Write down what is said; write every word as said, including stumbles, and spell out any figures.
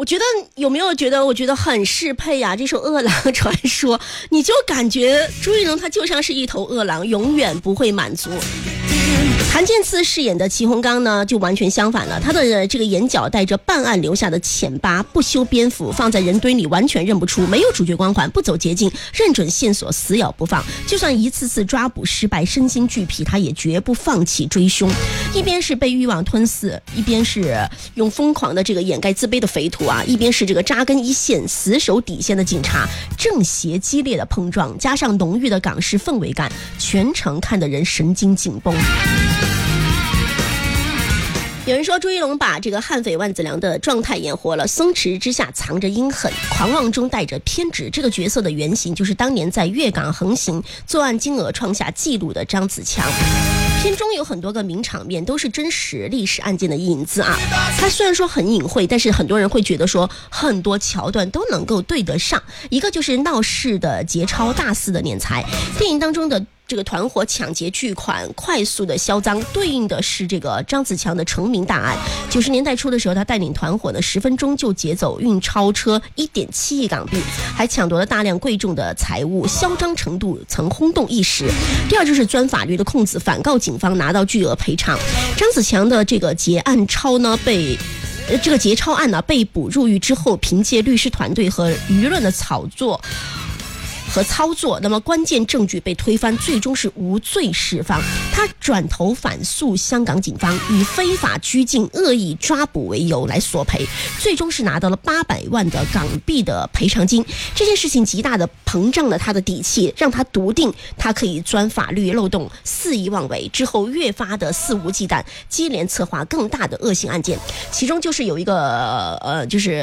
我觉得有没有觉得，我觉得很适配呀、啊。这首《饿狼传说》，你就感觉朱一龙他就像是一头饿狼，永远不会满足。韩建次饰演的祁洪刚呢，就完全相反了。他的这个眼角带着办案留下的浅疤，不修边幅，放在人堆里完全认不出，没有主角光环，不走捷径，认准线索，死咬不放。就算一次次抓捕失败，身心俱疲，他也绝不放弃追凶。一边是被欲望吞噬，一边是用疯狂的这个掩盖自卑的匪徒啊，一边是这个扎根一线、死守底线的警察，正邪激烈的碰撞，加上浓郁的港式氛围感，全程看得人神经紧绷。有人说朱一龙把这个悍匪万梓良的状态演活了，松弛之下藏着阴狠，狂妄中带着偏执。这个角色的原型就是当年在粤港横行作案金额创下纪录的张子强。片中有很多个名场面都是真实历史案件的影子啊，它虽然说很隐晦，但是很多人会觉得说很多桥段都能够对得上。一个就是闹市的劫钞，大肆的敛财，电影当中的这个团伙抢劫巨款，快速的销赃，对应的是这个张子强的成名大案。九十年代初的时候，他带领团伙呢，十分钟就劫走运钞车一点七亿港币，还抢夺了大量贵重的财物，嚣张程度曾轰动一时。第二就是钻法律的空子，反告警方拿到巨额赔偿。张子强的这个劫案钞呢，被这个劫钞案呢被捕入狱之后，凭借律师团队和舆论的炒作和操作，那么关键证据被推翻，最终是无罪释放。他转头反诉香港警方，以非法拘禁、恶意抓捕为由来索赔，最终是拿到了八百万的港币的赔偿金。这件事情极大的膨胀了他的底气，让他笃定他可以钻法律漏洞，肆意妄为。之后越发的肆无忌惮，接连策划更大的恶性案件，其中就是有一个呃，就是